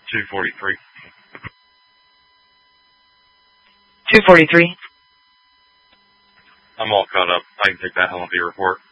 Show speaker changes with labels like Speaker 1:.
Speaker 1: 243.
Speaker 2: 243.
Speaker 1: I'm all caught up. I can take that Humvee report.